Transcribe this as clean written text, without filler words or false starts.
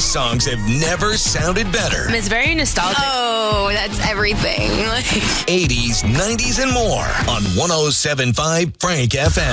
songs have never sounded better. It's very nostalgic. Oh, that's everything. 80s, 90s, and more on 107.5 Frank FM.